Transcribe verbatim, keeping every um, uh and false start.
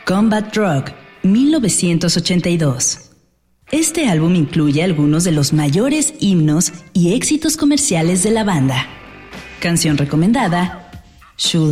Combat Drug, mil novecientos ochenta y dos. Este álbum incluye algunos de los mayores himnos y éxitos comerciales de la banda. Canción recomendada: Should